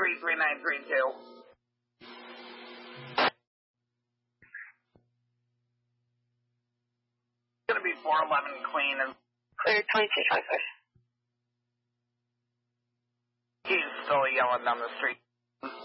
3932. It's going to be 411 clean and clear 2225. he's still yelling down the street.